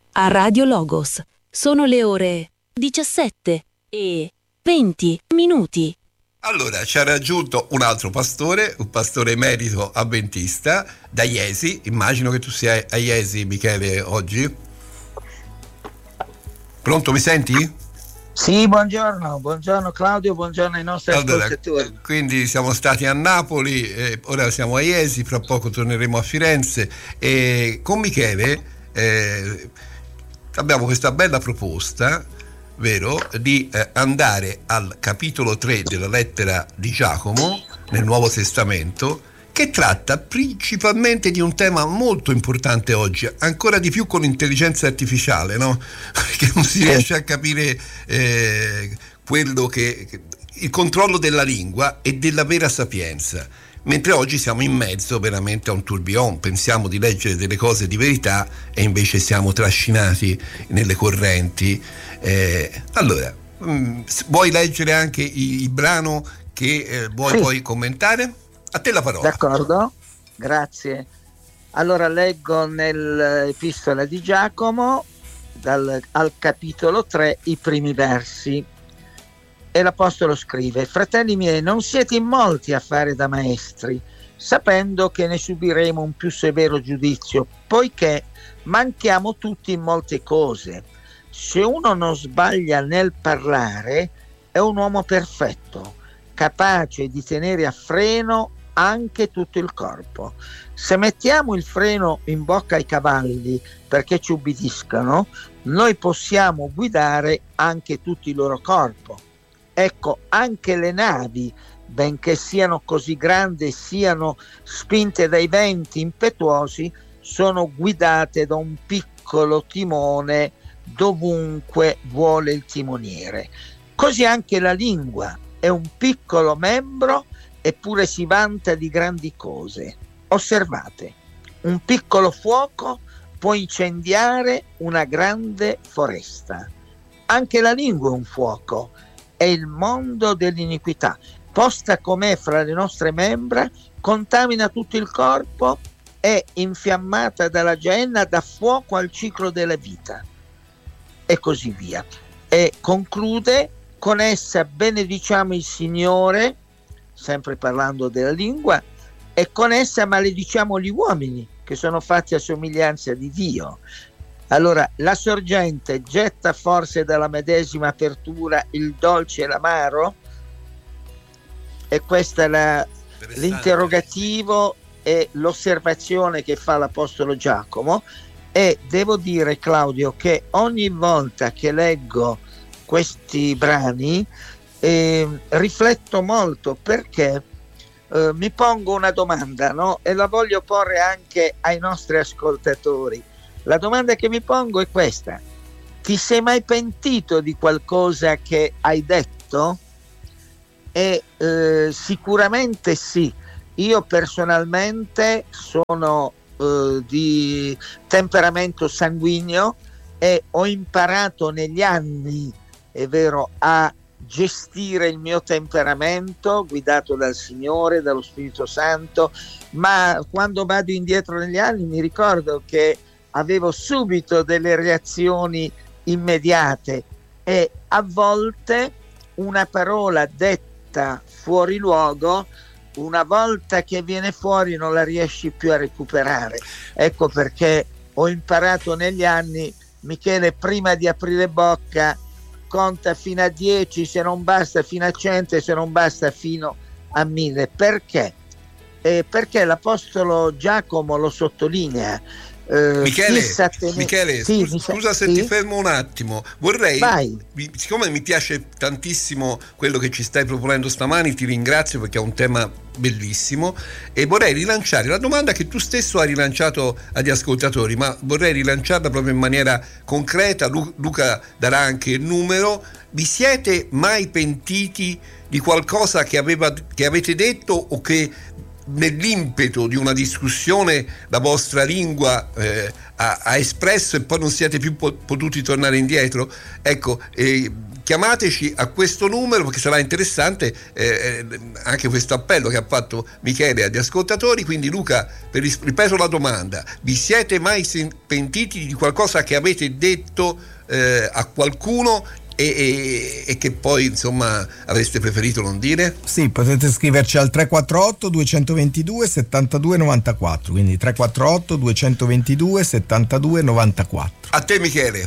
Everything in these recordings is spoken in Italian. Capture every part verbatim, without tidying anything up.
a Radio Logos. Sono le ore diciassette e venti minuti. Allora, ci ha raggiunto un altro pastore, un pastore emerito avventista da Iesi. Immagino che tu sia a Iesi, Michele, oggi. Pronto, mi senti? Sì, buongiorno, buongiorno Claudio, buongiorno ai nostri allora, ascoltatori. Quindi siamo stati a Napoli, eh, ora siamo a Iesi, fra poco torneremo a Firenze e con Michele eh, abbiamo questa bella proposta, vero, di eh, andare al capitolo tre della lettera di Giacomo nel Nuovo Testamento, che tratta principalmente di un tema molto importante oggi, ancora di più con l'intelligenza artificiale, no? Perché non si riesce a capire eh, quello che, che il controllo della lingua e della vera sapienza, mentre oggi siamo in mezzo veramente a un tourbillon. Pensiamo di leggere delle cose di verità e invece siamo trascinati nelle correnti. Eh, allora, mh, vuoi leggere anche il, il brano che eh, vuoi sì. poi commentare? A te la parola. D'accordo, grazie. Allora leggo nell'epistola di Giacomo dal, al capitolo tre i primi versi e l'apostolo scrive: fratelli miei, non siete in molti a fare da maestri, sapendo che ne subiremo un più severo giudizio, poiché manchiamo tutti in molte cose. Se uno non sbaglia nel parlare è un uomo perfetto, capace di tenere a freno anche tutto il corpo. Se mettiamo il freno in bocca ai cavalli perché ci ubbidiscano, noi possiamo guidare anche tutto il loro corpo. Ecco, anche le navi, benché siano così grandi e siano spinte dai venti impetuosi, sono guidate da un piccolo timone dovunque vuole il timoniere. Così anche la lingua è un piccolo membro, eppure si vanta di grandi cose. Osservate, un piccolo fuoco può incendiare una grande foresta. Anche la lingua è un fuoco, è il mondo dell'iniquità. Posta com'è fra le nostre membra, contamina tutto il corpo, è infiammata dalla genna, dà fuoco al ciclo della vita, e così via. E conclude: con essa benediciamo il Signore, sempre parlando della lingua, e con essa malediciamo gli uomini che sono fatti a somiglianza di Dio. Allora, la sorgente getta forse dalla medesima apertura il dolce e l'amaro? E questa è la, l'interrogativo e l'osservazione che fa l'apostolo Giacomo. E devo dire, Claudio, che ogni volta che leggo questi brani eh, rifletto molto, perché eh, mi pongo una domanda, no? E la voglio porre anche ai nostri ascoltatori. La domanda che mi pongo è questa: ti sei mai pentito di qualcosa che hai detto? E eh, sicuramente sì. Io personalmente sono eh, di temperamento sanguigno e ho imparato negli anni, è vero, a gestire il mio temperamento guidato dal Signore, dallo Spirito Santo, ma quando vado indietro negli anni mi ricordo che avevo subito delle reazioni immediate e a volte una parola detta fuori luogo, una volta che viene fuori non la riesci più a recuperare. Ecco perché ho imparato negli anni, Michele, prima di aprire bocca conta fino a dieci, se non basta fino a cento e se non basta fino a mille. Perché? Eh, perché l'apostolo Giacomo lo sottolinea. Uh, Michele, ten- Michele sì, scusa, scusa se sì? ti fermo un attimo, vorrei, mi, siccome mi piace tantissimo quello che ci stai proponendo stamani, ti ringrazio perché è un tema bellissimo, e vorrei rilanciare la domanda che tu stesso hai rilanciato agli ascoltatori, ma vorrei rilanciarla proprio in maniera concreta. Lu- Luca darà anche il numero. Vi siete mai pentiti di qualcosa che, aveva, che avete detto o che nell'impeto di una discussione la vostra lingua eh, ha, ha espresso e poi non siete più po- potuti tornare indietro? Ecco, eh, chiamateci a questo numero, perché sarà interessante eh, anche questo appello che ha fatto Michele agli ascoltatori. Quindi Luca, per ris- ripeto la domanda: vi siete mai sen- pentiti di qualcosa che avete detto eh, a qualcuno e, e, e che poi insomma avreste preferito non dire? Sì, potete scriverci al tre quattro otto due due due settantadue novantaquattro, quindi tre quattro otto due due settantadue novantaquattro. A te Michele.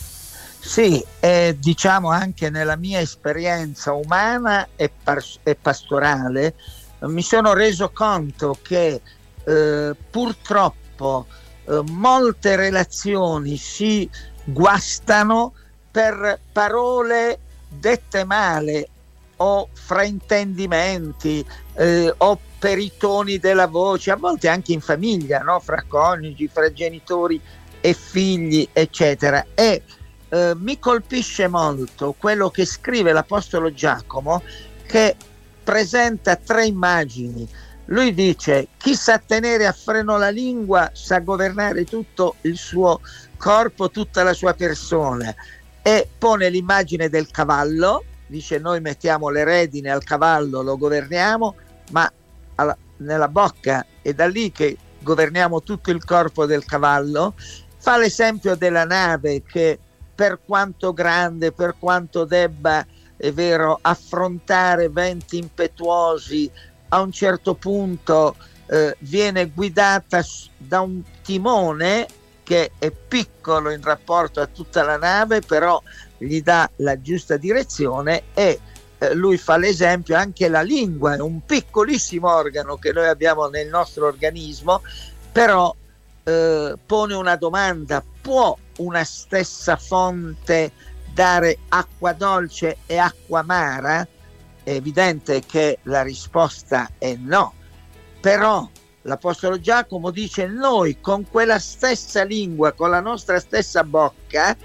Sì, eh, diciamo anche nella mia esperienza umana e, par- e pastorale mi sono reso conto che eh, purtroppo eh, molte relazioni si guastano per parole dette male o fraintendimenti eh, o per i toni della voce, a volte anche in famiglia, no? Fra coniugi, fra genitori e figli, eccetera. E eh, mi colpisce molto quello che scrive l'Apostolo Giacomo, che presenta tre immagini. Lui dice: chi sa tenere a freno la lingua sa governare tutto il suo corpo, tutta la sua persona. E pone l'immagine del cavallo, dice: noi mettiamo le redine al cavallo, lo governiamo, ma alla, nella bocca è da lì che governiamo tutto il corpo del cavallo. Fa l'esempio della nave che, per quanto grande, per quanto debba, è vero, affrontare venti impetuosi, a un certo punto eh, viene guidata da un timone che è piccolo in rapporto a tutta la nave, però gli dà la giusta direzione. E eh, lui fa l'esempio: anche la lingua è un piccolissimo organo che noi abbiamo nel nostro organismo, però eh, pone una domanda: può una stessa fonte dare acqua dolce e acqua amara? È evidente che la risposta è no, però l'Apostolo Giacomo dice: noi con quella stessa lingua, con la nostra stessa bocca,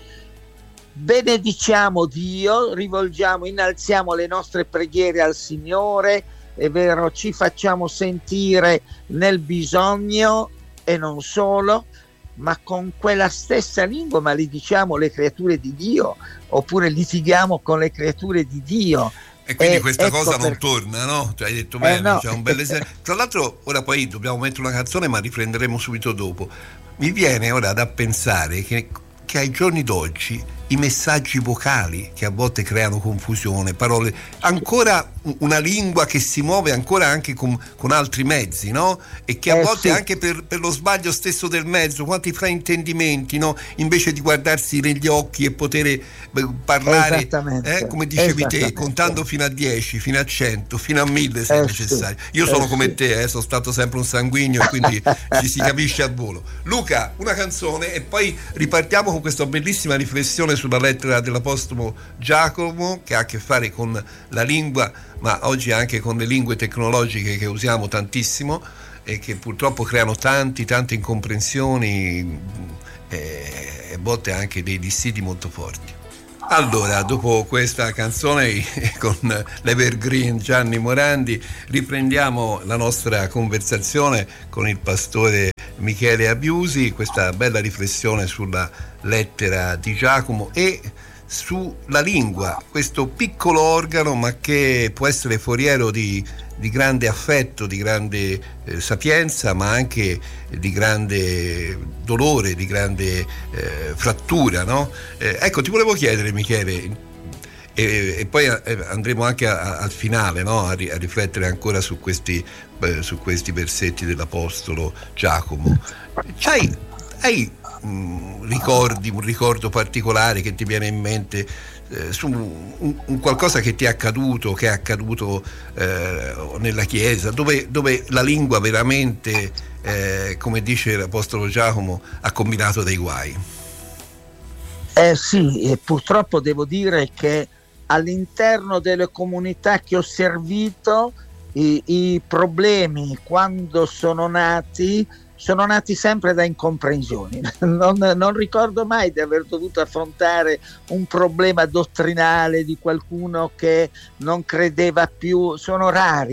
benediciamo Dio, rivolgiamo, innalziamo le nostre preghiere al Signore, è vero, ci facciamo sentire nel bisogno e non solo, ma con quella stessa lingua malediciamo le creature di Dio, oppure litighiamo con le creature di Dio. E quindi eh, questa ecco cosa non per... torna, no? Cioè hai detto bene, eh no. c'è un bel esempio. Tra l'altro ora poi dobbiamo mettere una canzone, ma riprenderemo subito dopo. Mi viene ora da pensare che, che ai giorni d'oggi i messaggi vocali, che a volte creano confusione, parole, ancora una lingua che si muove ancora anche con, con altri mezzi, no? E che a eh, volte sì. anche per, per lo sbaglio stesso del mezzo, quanti fraintendimenti, no? Invece di guardarsi negli occhi e poter parlare, eh, come dicevi te, contando fino a dieci, fino a cento, fino a mille se eh, è necessario. sì. Io sono eh, come sì. te, eh, sono stato sempre un sanguigno e quindi ci si capisce a volo. Luca, una canzone e poi ripartiamo con questa bellissima riflessione sulla lettera dell'Apostolo Giacomo, che ha a che fare con la lingua, ma oggi anche con le lingue tecnologiche che usiamo tantissimo e che purtroppo creano tanti, tante incomprensioni e a volte anche dei dissidi molto forti. Allora, dopo questa canzone con l'Evergreen Gianni Morandi, riprendiamo la nostra conversazione con il pastore Michele Abiusi, questa bella riflessione sulla lettera di Giacomo e sulla lingua, questo piccolo organo ma che può essere foriero di, di grande affetto, di grande eh, sapienza, ma anche di grande dolore, di grande eh, frattura, no? Eh, ecco, ti volevo chiedere, Michele, e, e poi eh, andremo anche a, a, al finale, no? a, ri, a riflettere ancora su questi, eh, su questi versetti dell'Apostolo Giacomo. C'hai, hai mh, ricordi, un ricordo particolare che ti viene in mente eh, su un, un qualcosa che ti è accaduto, che è accaduto eh, nella Chiesa, dove, dove la lingua veramente, eh, come dice l'Apostolo Giacomo, ha combinato dei guai? Eh sì, e purtroppo devo dire che all'interno delle comunità che ho servito i, i problemi, quando sono nati, sono nati sempre da incomprensioni. Non, non ricordo mai di aver dovuto affrontare un problema dottrinale di qualcuno che non credeva più, sono rari,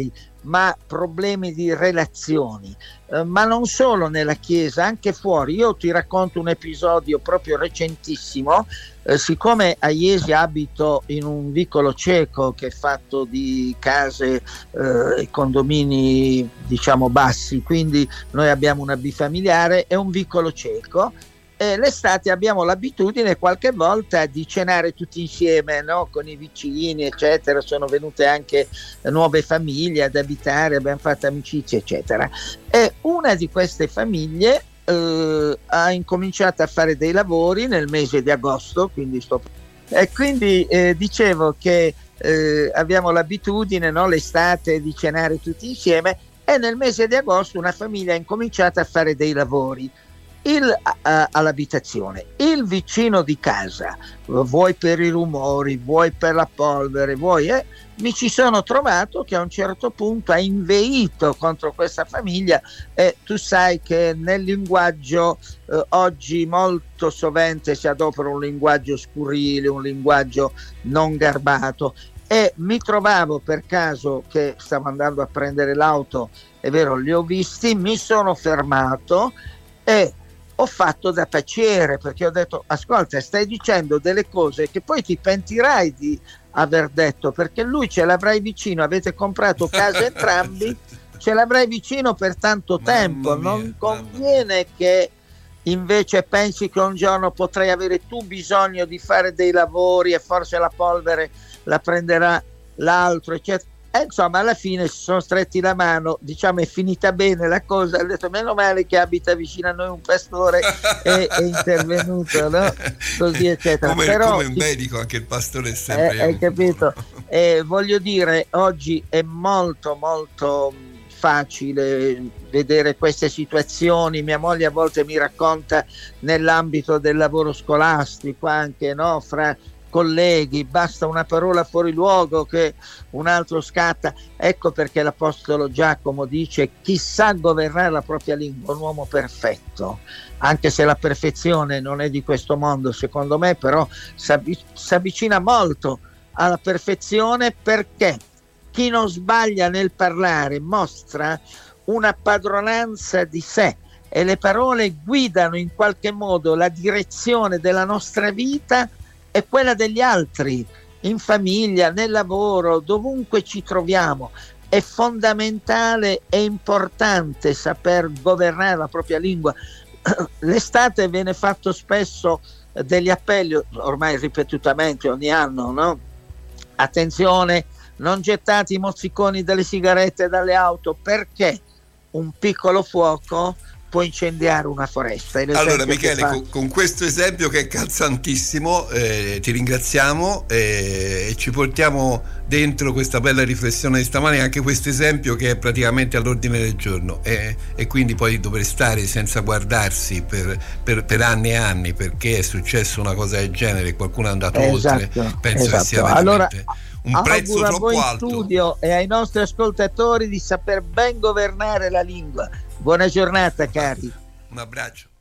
ma problemi di relazioni, eh, ma non solo nella Chiesa, anche fuori. Io ti racconto un episodio proprio recentissimo. Eh, siccome a Iesi abito in un vicolo cieco che è fatto di case e eh, condomini diciamo bassi, quindi noi abbiamo una bifamiliare e un vicolo cieco, e l'estate abbiamo l'abitudine qualche volta di cenare tutti insieme, no? Con i vicini eccetera. Sono venute anche nuove famiglie ad abitare, abbiamo fatto amicizie eccetera, e una di queste famiglie eh, ha incominciato a fare dei lavori nel mese di agosto, quindi sto... e quindi eh, dicevo che eh, abbiamo l'abitudine, no? L'estate di cenare tutti insieme, e nel mese di agosto una famiglia ha incominciato a fare dei lavori Il, uh, all'abitazione. Il vicino di casa, vuoi per i rumori, vuoi per la polvere, vuoi, eh, mi ci sono trovato che a un certo punto ha inveito contro questa famiglia, e tu sai che nel linguaggio eh, oggi molto sovente si adopera un linguaggio scurrile, un linguaggio non garbato, e mi trovavo per caso che stavo andando a prendere l'auto, è vero, li ho visti, mi sono fermato e ho fatto da paciere, perché ho detto: ascolta, stai dicendo delle cose che poi ti pentirai di aver detto, perché lui ce l'avrai vicino, avete comprato casa entrambi, ce l'avrai vicino per tanto Mamma tempo, mia, non conviene che invece pensi che un giorno potrai avere tu bisogno di fare dei lavori e forse la polvere la prenderà l'altro eccetera. E insomma alla fine si sono stretti la mano, diciamo è finita bene la cosa. Ho detto meno male che abita vicino a noi un pastore e è intervenuto, no? Così eccetera. Come, Però, come un medico anche il pastore è sempre eh, hai capito? Eh, voglio dire, oggi è molto molto facile vedere queste situazioni. Mia moglie a volte mi racconta nell'ambito del lavoro scolastico anche, no? Fra colleghi, basta una parola fuori luogo che un altro scatta. Ecco perché l'Apostolo Giacomo dice: chi sa governare la propria lingua, un uomo perfetto. Anche se la perfezione non è di questo mondo, secondo me, però si avvicina molto alla perfezione, perché chi non sbaglia nel parlare mostra una padronanza di sé, e le parole guidano in qualche modo la direzione della nostra vita e quella degli altri, in famiglia, nel lavoro, dovunque ci troviamo. È fondamentale e importante saper governare la propria lingua. L'estate viene fatto spesso degli appelli, ormai ripetutamente ogni anno, no? Attenzione, non gettate i mozziconi delle sigarette dalle auto, perché un piccolo fuoco può incendiare una foresta. Allora Michele, fa... con, con questo esempio che è calzantissimo, eh, ti ringraziamo eh, e ci portiamo dentro questa bella riflessione di stamani anche questo esempio che è praticamente all'ordine del giorno, eh, e quindi poi dover stare senza guardarsi per, per, per anni e anni perché è successo una cosa del genere, qualcuno è andato esatto, oltre, penso esatto. che sia veramente allora, un prezzo auguro troppo a voi in alto. Studio e ai nostri ascoltatori di saper ben governare la lingua. Buona giornata cari. Un abbraccio.